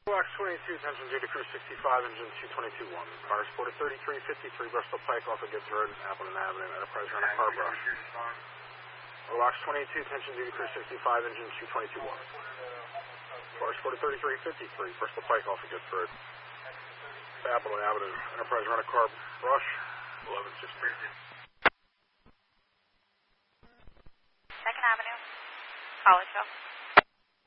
Box 22, attention due to Crew 65, engine 2221. Car reported 3353, Bristol Pike off of Gibbs Road, Appleton Avenue, Enterprise around a car brush. Box 22, attention due to Crew 65, engine 2221. Car reported 3353, Bristol Pike off of Gibbs Road, Appleton Avenue, Enterprise around a car brush, 1116. 2nd Avenue, Collegeville.